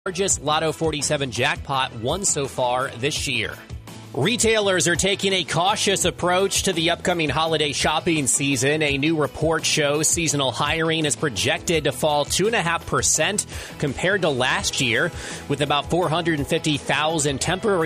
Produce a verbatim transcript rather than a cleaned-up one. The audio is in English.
Largest Lotto forty-seven jackpot won so far this year. Retailers are taking a cautious approach to the upcoming holiday shopping season. A new report shows seasonal hiring is projected to fall two point five percent compared to last year, with about four hundred fifty thousand temporary